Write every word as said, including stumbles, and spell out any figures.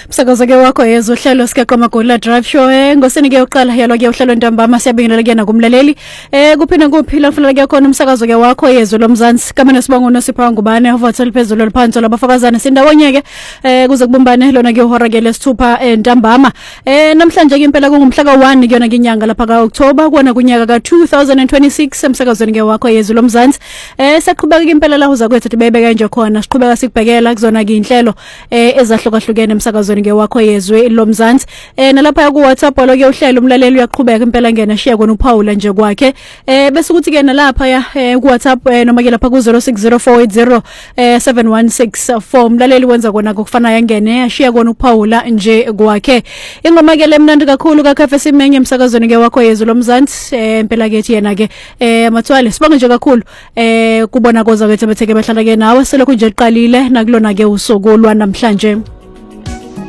Msakazo ke wakho yezo uhlelo sike Magula Drive Show eh ngosini ke uqala yalo ke uhlelo ntambama siyabingelela ke nakumlaleli eh kuphina kuphila kufanele ke khona umsakazo ke wakho yezo lomzansi kamene sibongono sipha ngubane uvothela phezulu lophansi labafakazana sindawonye ke eh kuze kubumbane lona ke uhora ke lesithupha entambama eh namhlanje ke impela kungumhla ka one kuyona ke inyanga lapha ka October kuona kunyaka ka two thousand twenty-six emsakazweni ke wakho yezo lomzansi eh saqhubeka ke impela la uza kwethu tibebeka nje khona siqhubeka sikubhekela kuzona ke inhlelo eh ezahlukahlukene emsakazweni ke wakho yezwe lomzansi eh nalapha ku WhatsApp lo ke uhlelo umlaleli uyaqhubeka impela ngena share kona uPaula nje kwakhe eh bese ukuthi ke nalapha ya ku WhatsApp noma ke lapha ku zero six zero four eight zero seven one six four umlaleli wenza kona kokufanayo ngene share kona uPaula nje kwakhe ingoma ke lemnandi kakhulu ka Cafe Simenye emsakazweni ke wakho yezwe lomzansi eh impela ke yena ke eh mathwale sibonge nje kakhulu eh kubona koza kwethu betheke bahlala ke nawe selokhu nje liqalile nakulona ke usuku lwa namhlanje.